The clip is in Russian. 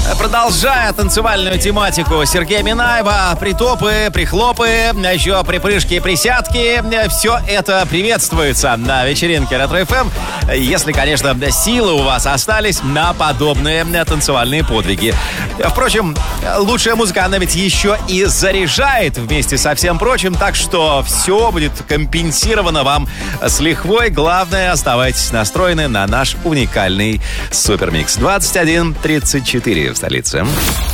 Продолжая танцевальную тематику Сергея Минаева, притопы, прихлопы, еще припрыжки и присядки, все это приветствуется на вечеринке Ретро-ФМ, если, конечно, силы у вас остались на подобные танцевальные подвиги. Впрочем, лучшая музыка, она ведь еще и заряжает вместе со всем прочим, так что все будет компенсировано вам с лихвой. Главное, оставайтесь настроены на наш уникальный супермикс. 21:34 в столице.